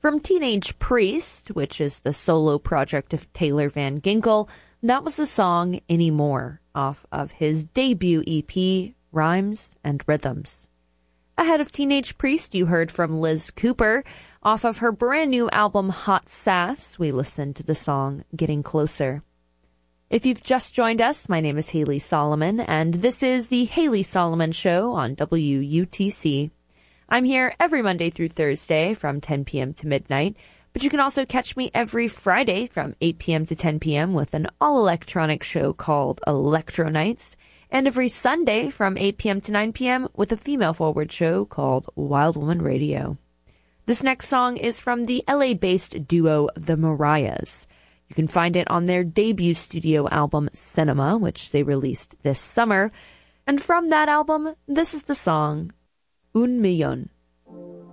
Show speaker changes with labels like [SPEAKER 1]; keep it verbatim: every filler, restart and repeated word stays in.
[SPEAKER 1] From Teenage Priest, which is the solo project of Taylor Van Ginkel, that was the song Anymore off of his debut E P, Rhymes and Rhythms. Ahead of Teenage Priest, you heard from Liz Cooper. Off of her brand new album Hot Sass, we listened to the song Getting Closer. If you've just joined us, my name is Haley Solomon, and this is the Haley Solomon Show on W U T C. I'm here every Monday through Thursday from ten p.m. to midnight, but you can also catch me every Friday from eight p.m. to ten p.m. with an all-electronic show called Electro Nights, and every Sunday from eight p.m. to nine p.m. with a female-forward show called Wild Woman Radio. This next song is from the L A-based duo The Mariahs. You can find it on their debut studio album Cinema, which they released this summer. And from that album, this is the song Un Millón.